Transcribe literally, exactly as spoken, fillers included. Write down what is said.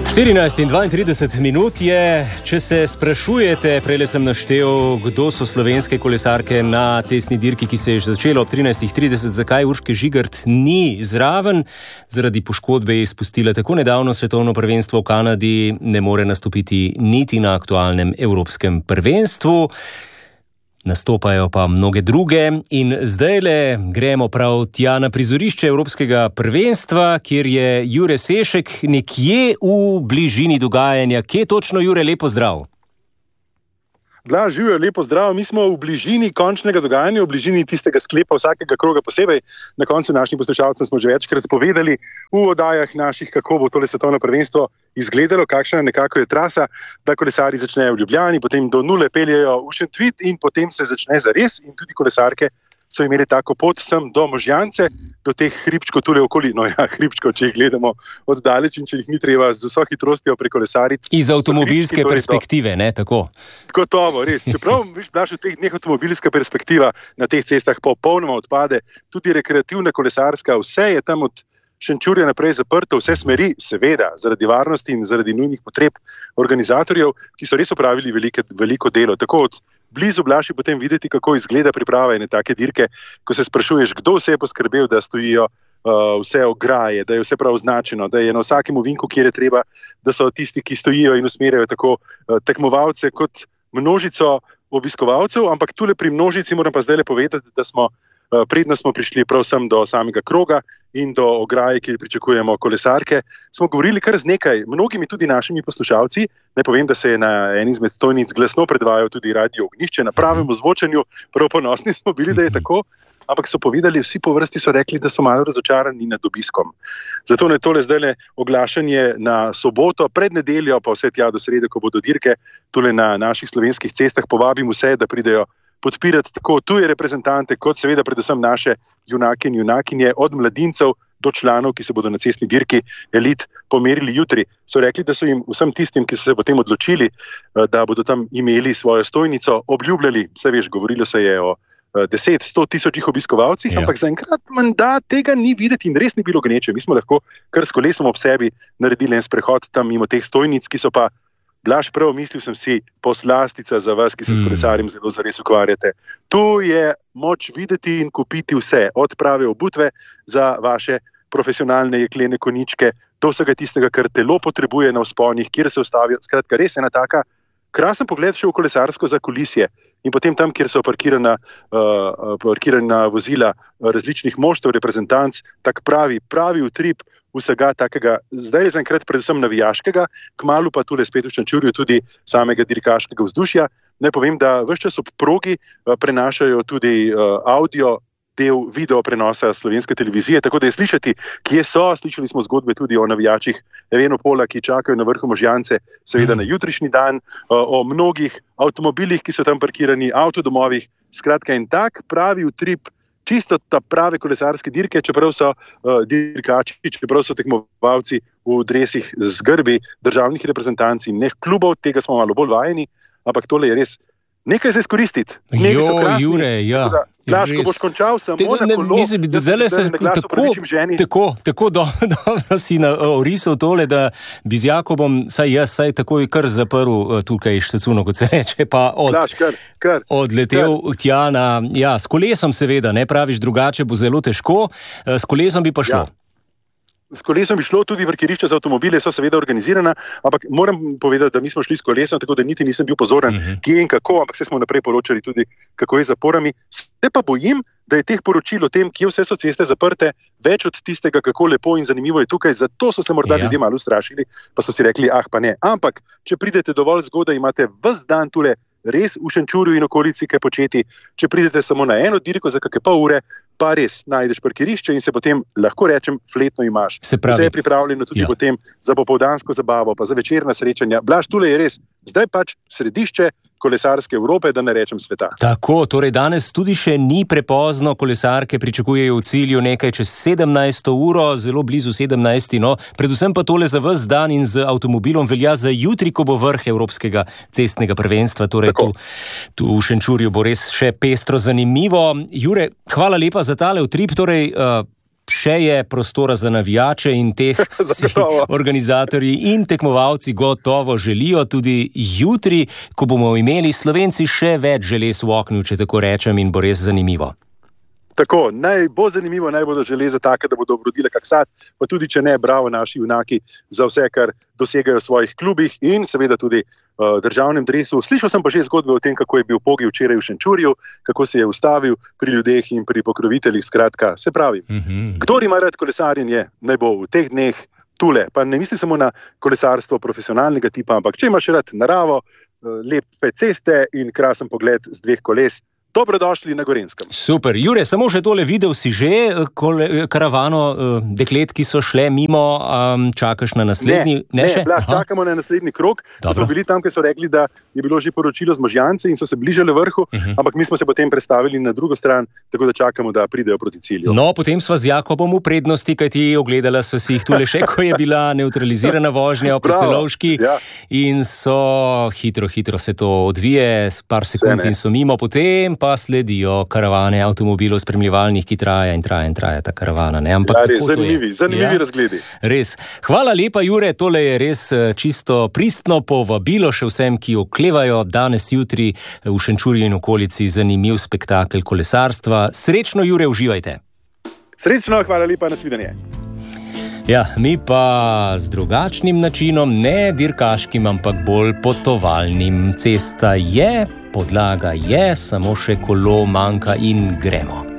štirinajst in dvaintrideset minut je, če se sprašujete, prejle sem naštel, kdo so slovenske kolesarke na cestni dirki, ki se je začela ob trinajstih trideset, zakaj Urške Žigart ni zraven. Zaradi poškodbe je izpustila tako nedavno svetovno prvenstvo v Kanadi, ne more nastopiti niti na aktualnem evropskem prvenstvu. Nastopajo pa mnoge druge in zdajle gremo prav tja na prizorišče evropskega prvenstva, kjer je Jure Sešek nekje v bližini dogajanja. Kje točno, Jure, lepo zdrav? Blaž, živijo, lepo zdrav. Mi smo v bližini končnega dogajanja, v bližini tistega sklepa vsakega kroga posebej. Na koncu našim poslušalcem smo že večkrat povedali v oddajah naših, kako bo tole svetovno prvenstvo izgledalo, kakšna nekako je trasa, da kolesari začnejo v Ljubljani, potem do nule peljejo v Šentvid in potem se začne zares in tudi kolesarke so imeli tako pot sem do Možjance, do teh hribčkov tule okoli, no ja, hribčkov, če jih gledamo od daleč in če jih ni treba z vso hitrostjo prekolesariti. Iz avtomobilske perspektive, ne, tako? Gotovo, res. Čeprav, viš, Blaž, v teh dneh avtomobilska perspektiva na teh cestah popolnoma odpade, tudi rekreativna kolesarska, vse je tam od Šenčurja naprej zaprto, vse smeri, seveda, zaradi varnosti in zaradi nujnih potreb organizatorjev, ki so res opravili velike, veliko delo. Tako od blizu, Blaž, potem videti, kako izgleda priprava ene take dirke, ko se sprašuješ, kdo vse je poskrbel, da stojijo uh, vse ograje, da je vse prav označeno, da je na vsakem ovinku, kjer je treba, da so tisti, ki stojijo in usmerjajo tako uh, tekmovalce kot množico obiskovalcev, ampak tule pri množici moram pa zdaj le povedati, da smo predno smo prišli prav sem do samega kroga in do ograje, kjer pričakujemo kolesarke, smo govorili kar z nekaj, mnogimi tudi našimi poslušalci. Ne povem, da se je na eni izmed stojnic glasno predvajal tudi Radio Ognjišče, na pravem ozvočenju, prav ponosni smo bili, da je tako, ampak so povedali, vsi po vrsti so rekli, da so malo razočarani nad obiskom. Zato ne tole zdajle oglašanje na soboto, pred nedeljo, pa vse tja do srede, ko bodo dirke tule na naših slovenskih cestah, povabim vse, da pridejo podpirati tako tuje reprezentante, kot seveda predvsem naše junake in junakinje, od mladincev do članov, ki se bodo na cestni dirki elit pomerili jutri. So rekli, da so jim vsem tistim, ki so se potem odločili, da bodo tam imeli svojo stojnico, obljubljali, vse veš, govorilo se je o deset, sto tisočih obiskovalcih, ja. Ampak zaenkrat mandat tega ni videti in res ni bilo gneče. Mi smo lahko kar s kolesom ob sebi naredili en sprehod tam mimo teh stojnic, ki so pa, Blaž, prav mislil sem si, poslastica za vas, ki se s kolesarjem zelo zares ukvarjate. Tu je moč videti in kupiti vse, od prave obutve za vaše profesionalne jeklene koničke, do vsega tistega, kar telo potrebuje na vzponih, kjer se ustavijo. Skratka, res ena taka krasen pogled še v kolesarsko zakulisje in potem tam, kjer so parkirana, uh, parkirana vozila različnih moštev, reprezentanc, tak pravi, pravi utrip vsega takega, zdaj je zaenkrat predvsem navijaškega, kmalu pa tule spet v Šenčurju tudi samega dirkaškega vzdušja. Naj povem, da ves čas ob progi uh, prenašajo tudi uh, audio del video prenosa slovenske televizije, tako da je slišati, kje so. Slišali smo zgodbe tudi o navijačih Evenopola, ki čakajo na vrhu Možjance, seveda na jutrišnji dan, o mnogih avtomobilih, ki so tam parkirani, avtodomovih. Skratka, en tak pravi utrip, čisto ta prave kolesarske dirke, čeprav so uh, dirkači, čeprav so tekmovalci v dresih z grbi državnih reprezentanc in ne klubov, tega smo malo bolj vajeni, ampak tole je res nekaj za izkoristiti. Jo, Jure, ja. Blaž, ko boš končal samo Te, na kolo, mislim, da zdaj se tako, tako, tako dobro do, si orisal tole, da bi z Jakobom, saj jaz, saj takoj kar zaprl tukaj štacuno, kot se reče, pa od, Blaž, kar, kar, odletel kar. Tja na, ja, s kolesom seveda, ne praviš, drugače bo zelo težko, s kolesom bi pa šlo. Ja. S kolesom bi šlo, tudi vrkirišča za avtomobile so seveda organizirana, ampak moram povedati, da mi smo šli s kolesom, tako da niti nisem bil pozoren, uh-huh. kje in kako, ampak se smo naprej poročali tudi, kako je z zaporami. Se pa bojim, da je teh poročil o tem, kje vse so ceste zaprte, več od tistega, kako lepo in zanimivo je tukaj, zato so se morda ja. ljudje malo ustrašili, pa so si rekli, ah pa ne. Ampak, če pridete dovolj zgodaj, imate ves dan tule res v Šenčurju in okolici kaj početi. Če pridete samo na eno dirko za kakšne pol ure, pa res najdeš parkirišče in se potem, lahko rečem, fletno imaš. Vse je pripravljeno tudi ja. potem za popoldansko zabavo, pa za večerna srečanja. Blaž, tule je res, zdaj pač središče kolesarske Evrope, da ne rečem sveta. Tako, torej danes tudi še ni prepozno, kolesarke pričakujejo v cilju nekaj čez sedemnajsto uro, zelo blizu sedemnajsti, no, predvsem pa tole za ves dan in z avtomobilom velja za jutri, ko bo vrh Evropskega cestnega prvenstva, torej tu, tu v Šenčurju bo res še pestro zanimivo. Jure, hvala lepa za tale utrip, torej uh, še je prostora za navijače in teh si organizatorji in tekmovalci gotovo želijo tudi jutri, ko bomo imeli Slovenci še več želez v oknu, če tako rečem, in bo res zanimivo. Tako, naj bo zanimivo, naj bodo železa take, da bodo obrodile kak sad, pa tudi, če ne, bravo naši junaki za vse, kar dosegajo v svojih klubih in seveda tudi v uh, državnem dresu. Slišal sem pa že zgodbe o tem, kako je bil Pogi včeraj v Šenčurju, kako se je ustavil pri ljudeh in pri pokroviteljih, skratka, se pravi. Mm-hmm. Kdor ima rad kolesarjenje, naj bo v teh dneh tule, pa ne misli samo na kolesarstvo profesionalnega tipa, ampak če imaš rad naravo, lepe ceste in krasen pogled z dveh koles, dobrodošli na Gorenjskem. Super. Jure, samo še tole videl si že kole, karavano deklet, ki so šle mimo, um, čakaš na naslednji? Ne, ne, ne Blaž, čakamo na naslednji krog. So bili tam, ki so rekli, da je bilo že poročilo z Možjance in so se bližali vrhu, uh-huh. ampak mi smo se potem prestavili na drugo stran, tako da čakamo, da pridejo proti cilju. No, potem sva z Jakobom v prednosti, kajti ogledala sva si jih tule še, ko je bila neutralizirana vožnja po Celovški ja. in so hitro, hitro se to odvije, par sekund in so mimo, potem pa sledijo karavane avtomobilov spremljevalnih, ki traja in traja in traja ta karavana. Ne? Ampak ja, res, zanimivi, zanimivi ja? razgledi. Res. Hvala lepa, Jure, tole je res čisto pristno povabilo še vsem, ki oklevajo danes jutri v Šenčurju in okolici zanimiv spektakel kolesarstva. Srečno, Jure, uživajte. Srečno, hvala lepa, nasvidenje. Ja, mi pa z drugačnim načinom, ne dirkaškim, ampak bolj potovalnim. Cesta je, podlaga je, samo še kolo manjka in gremo.